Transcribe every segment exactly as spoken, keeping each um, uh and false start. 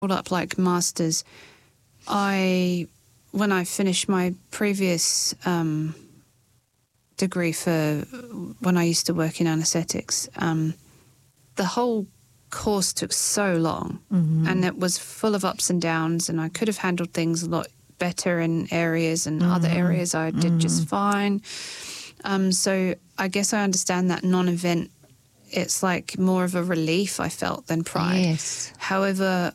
up like masters, I when I finished my previous um, degree for when I used to work in anaesthetics, um, the whole course took so long, mm-hmm. and it was full of ups and downs, and I could have handled things a lot better in areas, and mm-hmm. other areas I did mm-hmm. just fine. Um, so I guess I understand that non-event, it's like more of a relief I felt than pride. Yes. However,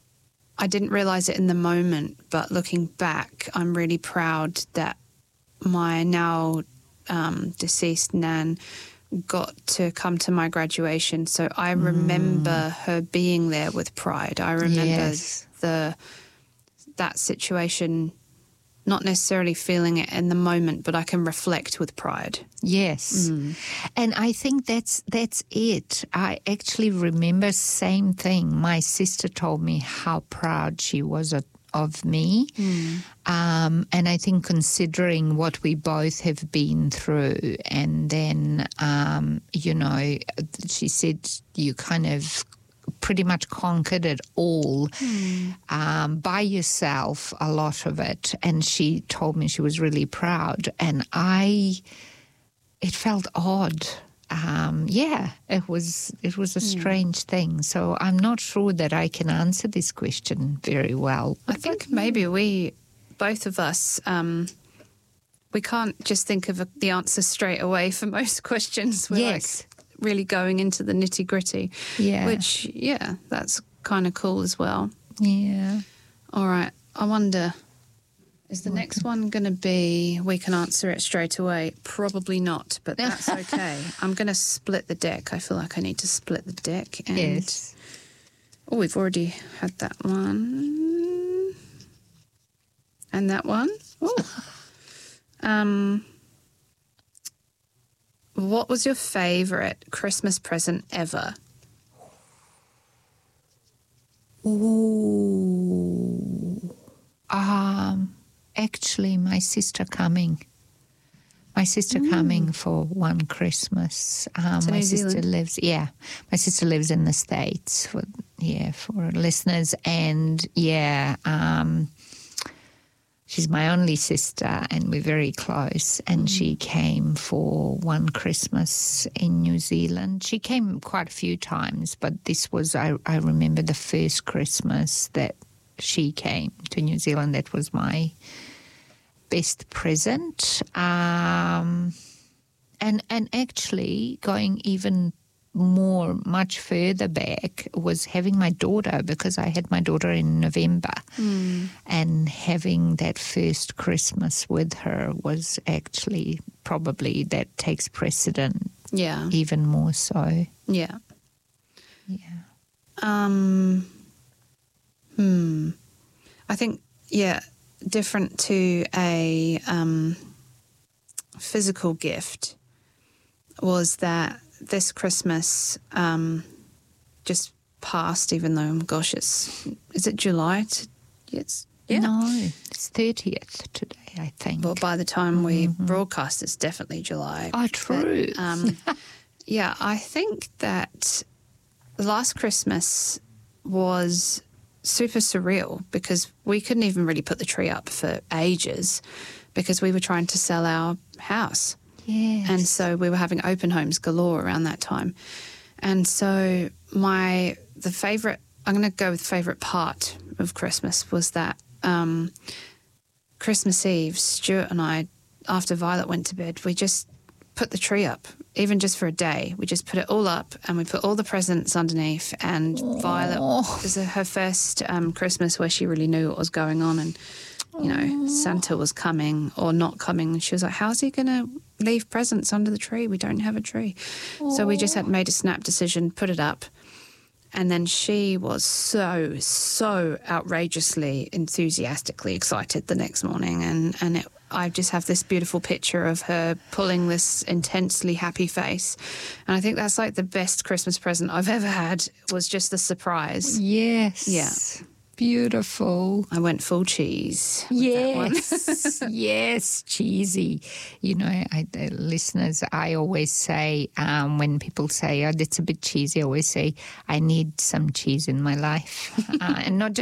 I didn't realise it in the moment, but looking back, I'm really proud that my now um, deceased nan got to come to my graduation. So I remember mm. her being there with pride. I remember yes. the that situation, not necessarily feeling it in the moment, but I can reflect with pride. Yes. Mm. And I think that's that's it. I actually remember same thing. My sister told me how proud she was of, of me. Mm. Um, and I think considering what we both have been through, and then, um, you know, she said you kind of pretty much conquered it all mm. um, by yourself, a lot of it. And she told me she was really proud. And I, it felt odd. Um, yeah, it was, it was a strange mm. thing. So I'm not sure that I can answer this question very well. I think maybe we, both of us, um, we can't just think of a, the answer straight away for most questions. We're yes. like, really going into the nitty-gritty, yeah. which, yeah, that's kind of cool as well. Yeah. All right. I wonder, is the next one going to be, we can answer it straight away? Probably not, but that's okay. I'm going to split the deck. I feel like I need to split the deck. And yes. Oh, we've already had that one. And that one. Oh. um... What was your favourite Christmas present ever? Ooh. Um, actually, my sister coming. My sister mm. coming for one Christmas. Um, to my New sister Zealand? lives, yeah. My sister lives in the States, for, yeah, for listeners. And, yeah, um, she's my only sister, and we're very close. And mm. she came for one Christmas in New Zealand. She came quite a few times, but this was, I, I remember the first Christmas that she came to New Zealand. That was my best present. Um, and and actually going even more, much further back, was having my daughter, because I had my daughter in November, mm. and having that first Christmas with her was actually probably, that takes precedent. Yeah. Even more so. Yeah. Yeah. Um, hmm. I think, yeah, different to a um, physical gift was that this Christmas um, just passed, even though, gosh, it's, is it July? To, yes. Yeah. No, it's thirtieth today, I think. Well, by the time we mm-hmm. broadcast, it's definitely July. Oh, true. But, um, yeah, I think that last Christmas was super surreal because we couldn't even really put the tree up for ages because we were trying to sell our house. Yes. And so we were having open homes galore around that time. And so my, the favourite, I'm going to go with favourite part of Christmas was that um, Christmas Eve, Stuart and I, after Violet went to bed, we just put the tree up, even just for a day. We just put it all up and we put all the presents underneath. And Aww. Violet, it was her first um, Christmas where she really knew what was going on, and you know, Aww. Santa was coming or not coming. And she was like, how's he going to leave presents under the tree? We don't have a tree. Aww. So we just had made a snap decision, put it up. And then she was so, so outrageously, enthusiastically excited the next morning. And, and it, I just have this beautiful picture of her pulling this intensely happy face. And I think that's like the best Christmas present I've ever had, was just the surprise. Yes. Yeah. Beautiful. I went full cheese. Yes, yes, cheesy. You know, I, the listeners, I always say, um, when people say, oh, that's a bit cheesy, I always say, I need some cheese in my life. uh, and not just